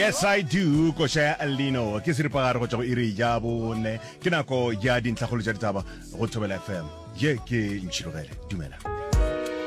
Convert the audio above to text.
Yes, I do. Ko share Alino. Ke se re pagare go tswa go iri ya bone. Ke nako ya dintlha go le tsa ditaba go Thobela FM. Ye ke Ntshirogele. Dumela.